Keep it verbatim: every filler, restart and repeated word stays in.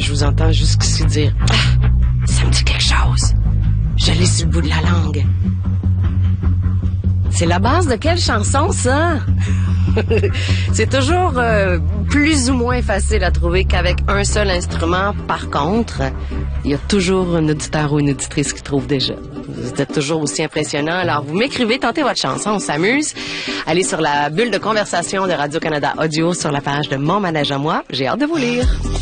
je vous entends jusqu'ici dire « Ah, ça me dit quelque chose. Je l'ai sur le bout de la langue. » C'est la base de quelle chanson, ça? C'est toujours euh, plus ou moins facile à trouver qu'avec un seul instrument. Par contre, il y a toujours un auditeur ou une auditrice qui trouve déjà. Vous êtes toujours aussi impressionnant. Alors, vous m'écrivez, tentez votre chanson, on s'amuse. Allez sur la bulle de conversation de Radio-Canada Audio sur la page de Mon Manège à moi. J'ai hâte de vous lire.